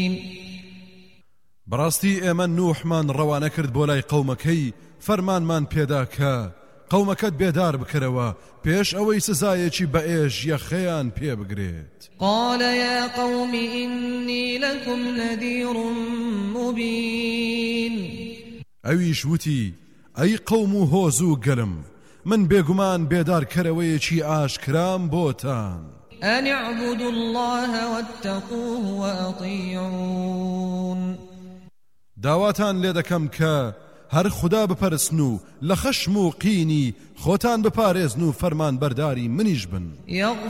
بەڕاستی ئێمە نوحمان ڕەوانە کرد بۆ لای قەومەکەی فەرمانمان پێدا کە قەومەکەت بێدار بکەرەوە پێش ئەوەی سزایەکی بە ئێژ یەخەیان پێ بگرێت. قال يا قوم إني لكم نذير مبين. ئەویش وتی ئەی قەوم و هۆز و گەلم من بێگومان بێدار کەرەوەیەکی ئاشکرام بۆتان. أن اعبدوا الله واتقوه وأطيعون. داواتان لێ دەکەم کە هەر خوددا بپەرستن و لە خەشم و قینی خۆتان بپارێزن و فەرمان بەرداری منیش بن.